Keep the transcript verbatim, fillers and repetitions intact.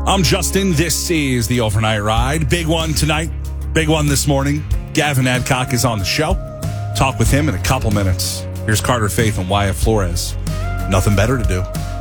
I'm Justin. This is the Overnight Ride. Big one tonight. Big one this morning. Gavin Adcock is on the show. Talk with him in a couple minutes. Here's Carter Faith and Wyatt Flores. Nothing better to do.